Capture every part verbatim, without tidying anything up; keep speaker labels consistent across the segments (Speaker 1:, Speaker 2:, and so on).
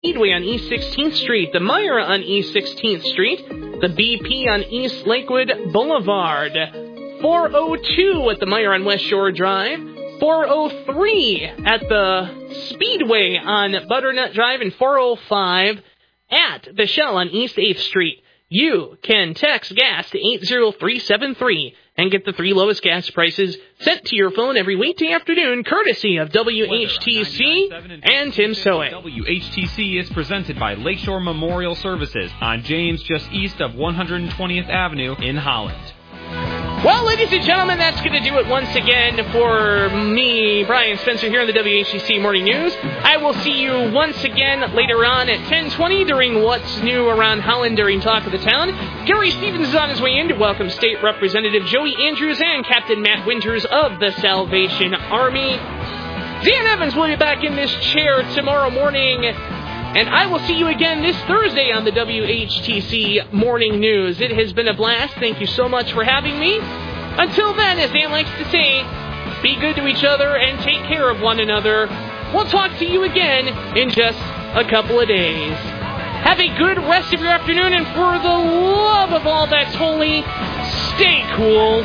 Speaker 1: Speedway on East sixteenth Street, the Myra on East sixteenth Street, the B P on East Lakewood Boulevard, four oh two at the Myra on West Shore Drive, four oh three at the Speedway on Butternut Drive, and four oh five at the Shell on East eighth Street. You can text GAS to eight zero three seven three and get the three lowest gas prices sent to your phone every weekday afternoon, courtesy of W H T C and Tim Soe.
Speaker 2: W H T C is presented by Lakeshore Memorial Services on James, just east of one hundred twentieth Avenue in Holland.
Speaker 1: Well, ladies and gentlemen, that's going to do it once again for me, Brian Spencer, here on the W H T C Morning News. I will see you once again later on at ten twenty during What's New Around Holland during Talk of the Town. Gary Stevens is on his way in to welcome State Representative Joey Andrews and Captain Matt Winters of the Salvation Army. Dan Evans will be back in this chair tomorrow morning, and I will see you again this Thursday on the W H T C Morning News. It has been a blast. Thank you so much for having me. Until then, as Dan likes to say, be good to each other and take care of one another. We'll talk to you again in just a couple of days. Have a good rest of your afternoon, and for the love of all that's holy, stay cool.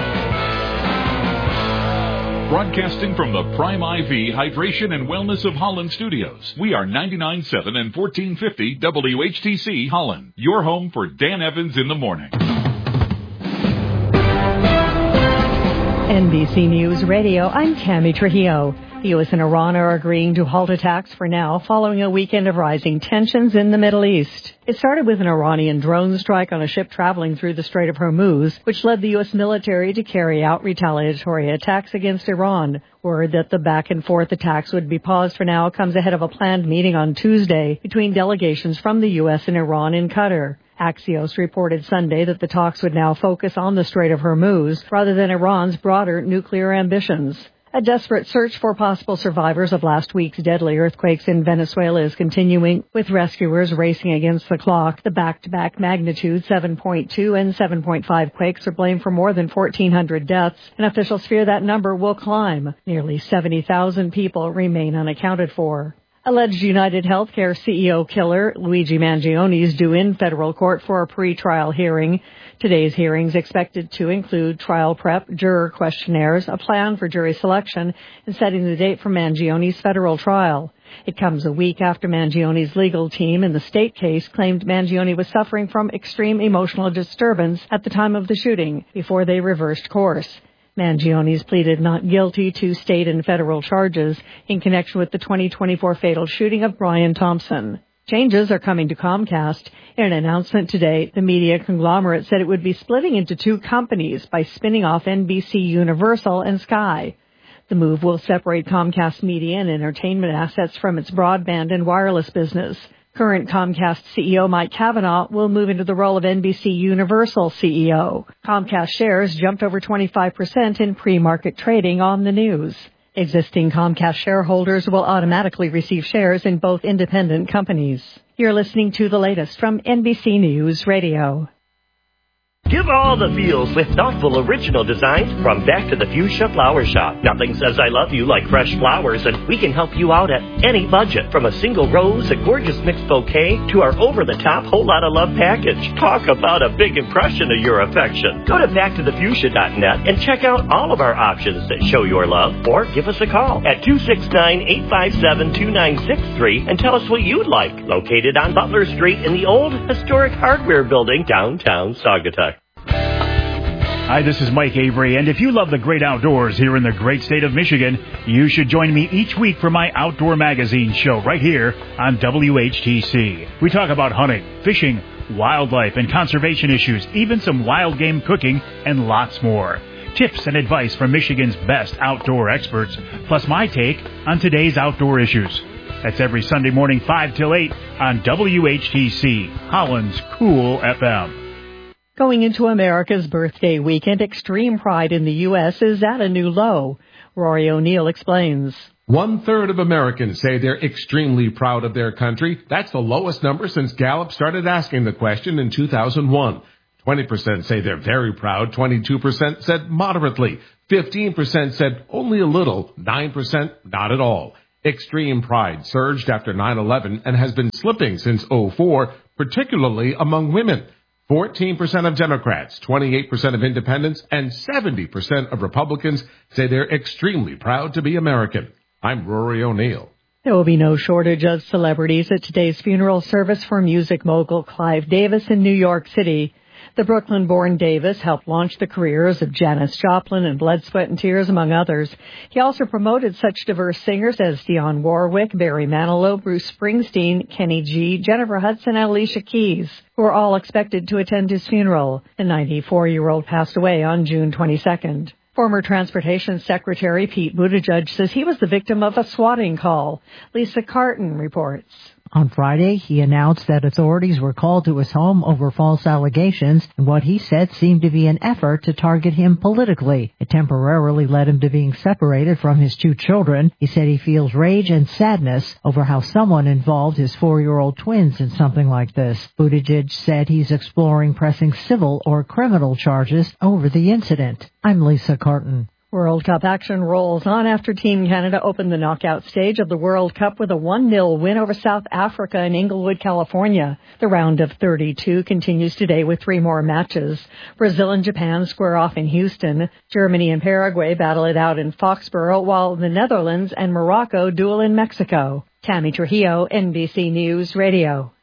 Speaker 3: Broadcasting from the Prime I V Hydration and Wellness of Holland studios, we are ninety-nine point seven and fourteen fifty W H T C Holland, your home for Dan Evans in the morning.
Speaker 4: N B C News Radio, I'm Tammy Trujillo. The U S and Iran are agreeing to halt attacks for now following a weekend of rising tensions in the Middle East. It started with an Iranian drone strike on a ship traveling through the Strait of Hormuz, which led the U S military to carry out retaliatory attacks against Iran. Word that the back-and-forth attacks would be paused for now comes ahead of a planned meeting on Tuesday between delegations from the U S and Iran in Qatar. Axios reported Sunday that the talks would now focus on the Strait of Hormuz rather than Iran's broader nuclear ambitions. A desperate search for possible survivors of last week's deadly earthquakes in Venezuela is continuing, with rescuers racing against the clock. The back-to-back magnitude seven point two and seven point five quakes are blamed for more than fourteen hundred deaths, and officials fear that number will climb. Nearly seventy thousand people remain unaccounted for. Alleged United Healthcare C E O killer Luigi Mangione is due in federal court for a pre-trial hearing. Today's hearing is expected to include trial prep, juror questionnaires, a plan for jury selection, and setting the date for Mangione's federal trial. It comes a week after Mangione's legal team in the state case claimed Mangione was suffering from extreme emotional disturbance at the time of the shooting, before they reversed course. Mangione's pleaded not guilty to state and federal charges in connection with the twenty twenty-four fatal shooting of Brian Thompson. Changes are coming to Comcast. In an announcement today, the media conglomerate said it would be splitting into two companies by spinning off N B C Universal and Sky. The move will separate Comcast media and entertainment assets from its broadband and wireless business. Current Comcast C E O Mike Cavanaugh will move into the role of N B C Universal C E O. Comcast shares jumped over twenty-five percent in pre-market trading on the news. Existing Comcast shareholders will automatically receive shares in both independent companies. You're listening to the latest from N B C News Radio.
Speaker 5: Give all the feels with thoughtful original designs from Back to the Fuchsia Flower Shop. Nothing says I love you like fresh flowers, and we can help you out at any budget. From a single rose, a gorgeous mixed bouquet, to our over-the-top whole lot of love package. Talk about a big impression of your affection. Go to back to the fuchsia dot net and check out all of our options that show your love, or give us a call at two six nine, eight five seven, two nine six three and tell us what you'd like. Located on Butler Street in the old historic hardware building downtown Saugatuck.
Speaker 6: Hi, this is Mike Avery, and if you love the great outdoors here in the great state of Michigan, you should join me each week for my Outdoor Magazine show right here on W H T C. We talk about hunting, fishing, wildlife, and conservation issues, even some wild game cooking, and lots more. Tips and advice from Michigan's best outdoor experts, plus my take on today's outdoor issues. That's every Sunday morning, five till eight on W H T C, Holland's Cool F M.
Speaker 4: Going into America's birthday weekend, extreme pride in the U S is at a new low. Rory O'Neill explains.
Speaker 7: One-third of Americans say they're extremely proud of their country. That's the lowest number since Gallup started asking the question in two thousand one. twenty percent say they're very proud. twenty-two percent said moderately. fifteen percent said only a little. nine percent not at all. Extreme pride surged after nine eleven and has been slipping since oh four, particularly among women. fourteen percent of Democrats, twenty-eight percent of independents, and seventy percent of Republicans say they're extremely proud to be American. I'm Rory O'Neill.
Speaker 4: There will be no shortage of celebrities at today's funeral service for music mogul Clive Davis in New York City. The Brooklyn-born Davis helped launch the careers of Janis Joplin and Blood, Sweat and Tears, among others. He also promoted such diverse singers as Dionne Warwick, Barry Manilow, Bruce Springsteen, Kenny G, Jennifer Hudson, and Alicia Keys, who are all expected to attend his funeral. The ninety-four-year-old passed away on June twenty-second. Former Transportation Secretary Pete Buttigieg says he was the victim of a swatting call. Lisa Carton reports.
Speaker 8: On Friday, he announced that authorities were called to his home over false allegations and what he said seemed to be an effort to target him politically. It temporarily led him to being separated from his two children. He said he feels rage and sadness over how someone involved his four-year-old twins in something like this. Buttigieg said he's exploring pressing civil or criminal charges over the incident. I'm Lisa Carton.
Speaker 4: World Cup action rolls on after Team Canada opened the knockout stage of the World Cup with a one nil win over South Africa in Inglewood, California. The round of thirty-two continues today with three more matches. Brazil and Japan square off in Houston. Germany and Paraguay battle it out in Foxborough, while the Netherlands and Morocco duel in Mexico. Tammy Trujillo, N B C News Radio.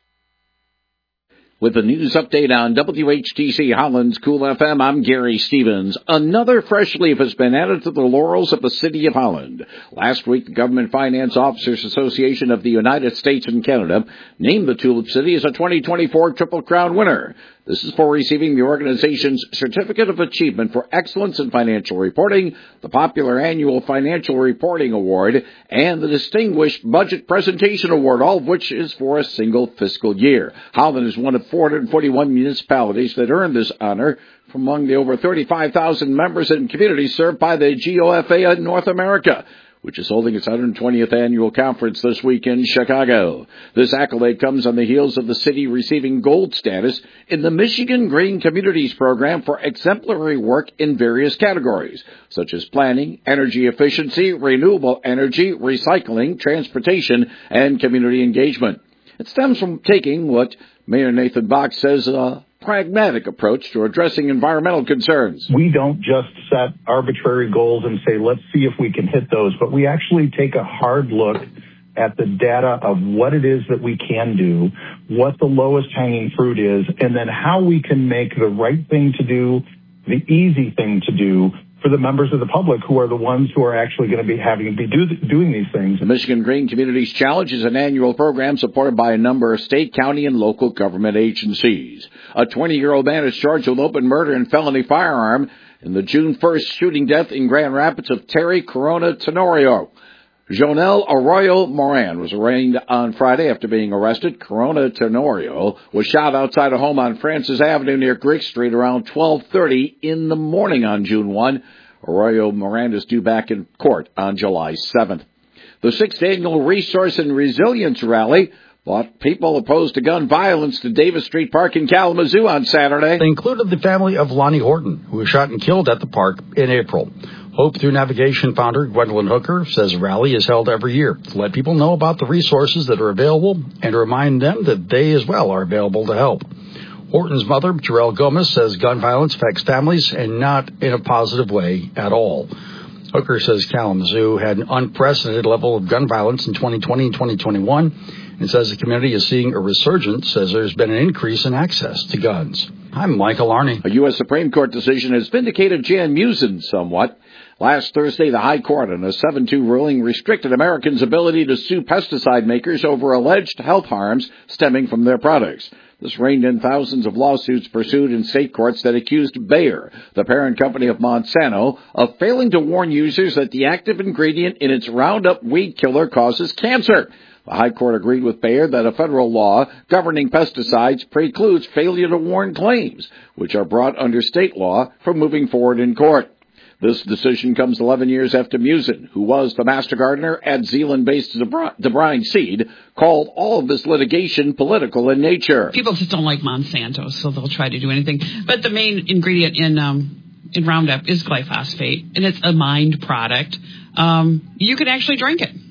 Speaker 9: With the news update on W H T C Holland's Cool F M, I'm Gary Stevens. Another fresh leaf has been added to the laurels of the City of Holland. Last week, the Government Finance Officers Association of the United States and Canada named the Tulip City as a twenty twenty-four Triple Crown winner. This is for receiving the organization's Certificate of Achievement for Excellence in Financial Reporting, the popular annual Financial Reporting Award, and the Distinguished Budget Presentation Award, all of which is for a single fiscal year. Holland is one of four hundred forty-one municipalities that earned this honor from among the over thirty-five thousand members and communities served by the G O F A in North America, which is holding its one hundred twentieth annual conference this week in Chicago. This accolade comes on the heels of the city receiving gold status in the Michigan Green Communities Program for exemplary work in various categories, such as planning, energy efficiency, renewable energy, recycling, transportation, and community engagement. It stems from taking what Mayor Nathan Bach says a pragmatic approach to addressing environmental concerns.
Speaker 10: We don't just set arbitrary goals and say, let's see if we can hit those, but we actually take a hard look at the data of what it is that we can do, what the lowest hanging fruit is, and then how we can make the right thing to do, the easy thing to do, for the members of the public who are the ones who are actually going to be having to be do, doing these things.
Speaker 9: The Michigan Green Communities Challenge is an annual program supported by a number of state, county, and local government agencies. A twenty-year-old man is charged with open murder and felony firearm in the June first shooting death in Grand Rapids of Terry Corona Tenorio. Jonel Arroyo Moran was arraigned on Friday after being arrested. Corona Tenorio was shot outside a home on Francis Avenue near Greek Street around twelve thirty in the morning on June first. Arroyo Moran is due back in court on July seventh. The sixth annual Resource and Resilience Rally brought people opposed to gun violence to Davis Street Park in Kalamazoo on Saturday.
Speaker 11: They included the family of Lonnie Horton, who was shot and killed at the park in April. Hope Through Navigation founder Gwendolyn Hooker says the rally is held every year to let people know about the resources that are available and to remind them that they as well are available to help. Horton's mother, Jarell Gomez, says gun violence affects families and not in a positive way at all. Hooker says Kalamazoo had an unprecedented level of gun violence in twenty twenty and twenty twenty-one and says the community is seeing a resurgence as there's been an increase in access to guns. I'm Michael Arney.
Speaker 9: A U S Supreme Court decision has vindicated Jan Musin somewhat. Last Thursday, the High Court, in a seven two ruling, restricted Americans' ability to sue pesticide makers over alleged health harms stemming from their products. This reined in thousands of lawsuits pursued in state courts that accused Bayer, the parent company of Monsanto, of failing to warn users that the active ingredient in its Roundup weed killer causes cancer. The High Court agreed with Bayer that a federal law governing pesticides precludes failure to warn claims, which are brought under state law, from moving forward in court. This decision comes eleven years after Musin, who was the master gardener at Zealand-based DeBrine Seed, called all of this litigation political in nature.
Speaker 12: People just don't like Monsanto, so they'll try to do anything. But the main ingredient in um, in Roundup is glyphosate, and it's a mined product. Um, you can actually drink it.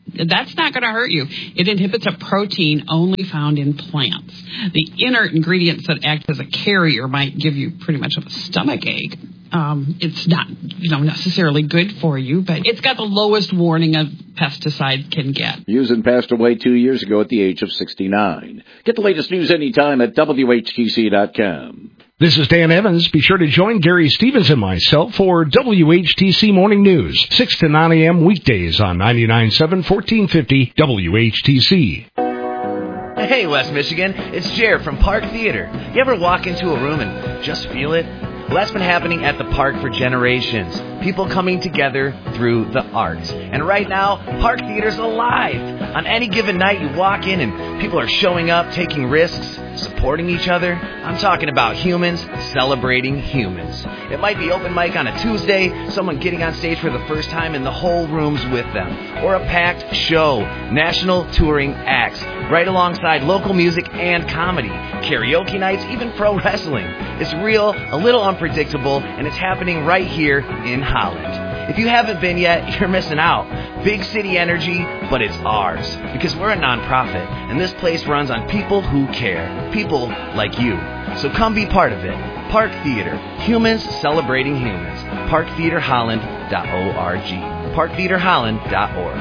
Speaker 12: That's not going to hurt you. It inhibits a protein only found in plants. The inert ingredients that act as a carrier might give you pretty much a stomach ache. Um, it's not, you know, necessarily good for you, but it's got the lowest warning a pesticide can get.
Speaker 9: Usen passed away two years ago at the age of sixty-nine. Get the latest news anytime at W H T C dot com.
Speaker 13: This is Dan Evans. Be sure to join Gary Stevens and myself for W H T C Morning News, six to nine a.m. weekdays on ninety-nine point seven, fourteen fifty W H T C.
Speaker 14: Hey, West Michigan, it's Jared from Park Theater. You ever walk into a room and just feel it? Well, that's been happening at the park for generations. People coming together through the arts. And right now, Park Theater's alive. On any given night, you walk in and people are showing up, taking risks, supporting each other. I'm talking about humans celebrating humans. It might be open mic on a Tuesday, someone getting on stage for the first time and the whole room's with them. Or a packed show, national touring acts, right alongside local music and comedy, karaoke nights, even pro wrestling. It's real, a little unpredictable, and it's happening right here in Holland. If you haven't been yet, you're missing out. Big city energy, but it's ours. Because we're a nonprofit, and this place runs on people who care. People like you. So come be part of it. Park Theater. Humans celebrating humans. park theater holland dot org. park theater holland dot org.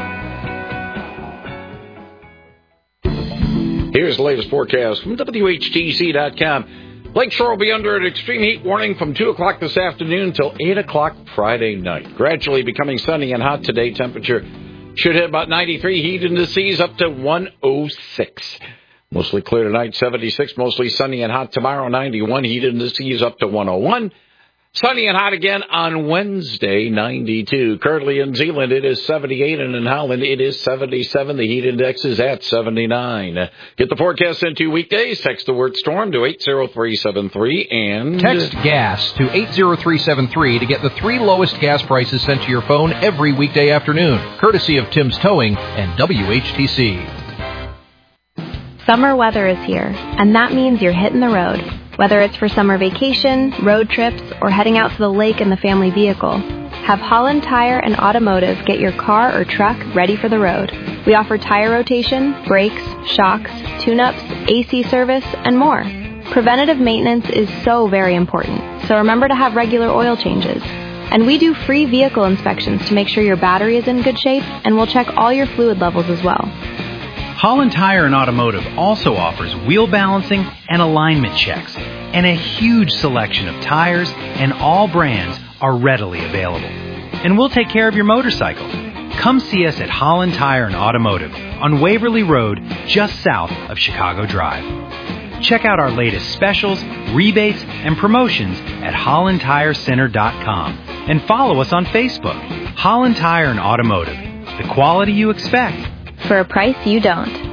Speaker 9: Here's the latest forecast from W H T C dot com. Lakeshore will be under an extreme heat warning from two o'clock this afternoon until eight o'clock Friday night. Gradually becoming sunny and hot today. Temperature should hit about ninety-three. Heat indices up to one oh six. Mostly clear tonight, seventy-six. Mostly sunny and hot tomorrow, ninety-one. Heat indices up to one oh one. Sunny and hot again on Wednesday, ninety-two. Currently in Zeeland, it is seventy-eight, and in Holland, it is seventy-seven. The heat index is at seventy-nine. Get the forecast into weekdays. Text the word storm to eight oh three seven three and
Speaker 15: text GAS to eight oh three seven three to get the three lowest gas prices sent to your phone every weekday afternoon, courtesy of Tim's Towing and W H T C.
Speaker 16: Summer weather is here, and that means you're hitting the road. Whether it's for summer vacation, road trips, or heading out to the lake in the family vehicle, have Holland Tire and Automotive get your car or truck ready for the road. We offer tire rotation, brakes, shocks, tune-ups, A C service, and more. Preventative maintenance is so very important, so remember to have regular oil changes. And we do free vehicle inspections to make sure your battery is in good shape, and we'll check all your fluid levels as well.
Speaker 17: Holland Tire and Automotive also offers wheel balancing and alignment checks, and a huge selection of tires, and all brands are readily available. And we'll take care of your motorcycle. Come see us at Holland Tire and Automotive on Waverly Road, just south of Chicago Drive. Check out our latest specials, rebates, and promotions at holland tire center dot com and follow us on Facebook. Holland Tire and Automotive, the quality you expect.
Speaker 16: For a price you don't.